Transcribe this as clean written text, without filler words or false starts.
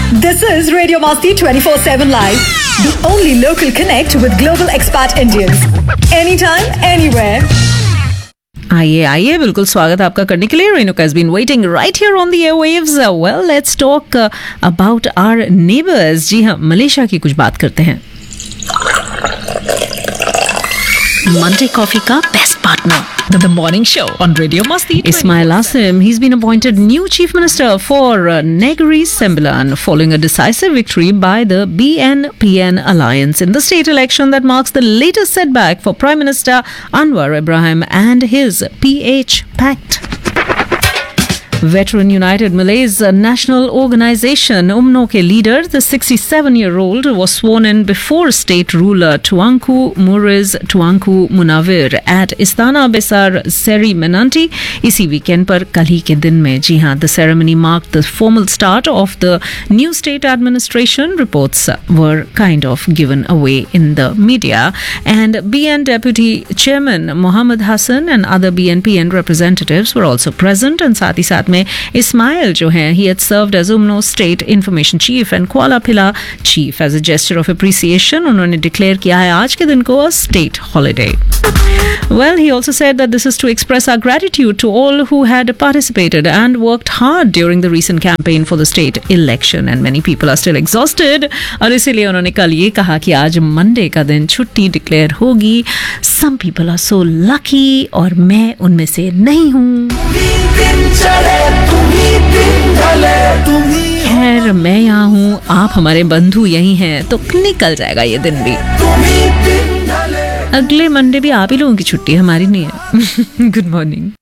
This is Radio Masti 24/7 Live, the only local connect with global expat Indians. Anytime, anywhere. आइए आइए, बिल्कुल स्वागत आपका करने के लिए. Renuka has been waiting right here on the airwaves. Well, let's talk about our neighbors. जी हाँ, Malaysia की कुछ बात करते हैं. Monday Coffee का best partner, the morning show on Radio Masti. Ismail Asim, he's been appointed new Chief Minister for Negeri Sembilan following a decisive victory by the BNPN alliance in the state election that marks the latest setback for Prime Minister Anwar Ibrahim and his PH pact. Veteran United Malays National Organisation UMNO ke leader, the 67-year-old, was sworn in before state ruler Tuanku Muiz Tuanku Munawir at Istana Besar Seri Menanti isi weekend par kal hi ke din mein. Ji haan, the ceremony marked the formal start of the new state administration. Reports were kind of given away in the media, and BN Deputy Chairman Mohammed Hassan and other BNPN representatives were also present. And साथ ही साथ में इस्माइल जो हैं, he had served as UMNO State Information Chief and Kuala Pila Chief. As a gesture of appreciation, उन्होंने declare किया है आज के दिन को a state holiday. Well, he also said that this is to express our gratitude to all who had participated and worked hard during the recent campaign for the state election, and many people are still exhausted. और इसीलिए उन्होंने कल ये कहा कि आज Monday का दिन छुट्टी डिक्लेयर होगी. Some people are so lucky और मैं उनमें से नहीं हूँ. खैर, मैं यहाँ हूँ, आप हमारे बंधु यही हैं, तो निकल जाएगा ये दिन भी. अगले मंडे भी आप ही लोगों की छुट्टी, हमारी नहीं है. Good morning.